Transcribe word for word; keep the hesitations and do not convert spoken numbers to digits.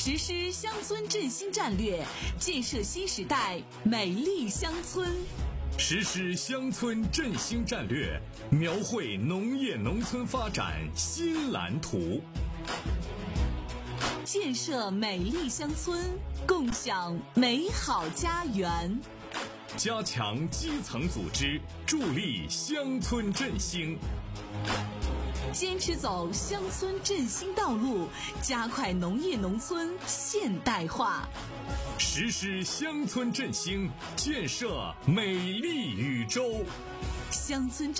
实施乡村振兴战略，建设新时代美丽乡村。 实施乡村振兴战略，描绘农业农村发展新蓝图。 建设美丽乡村，共享美好家园。 加强基层组织，助力乡村振兴。 坚持走乡村振兴道路，加快农业农村现代化。 实施乡村振兴，建设美丽宇宙。 乡村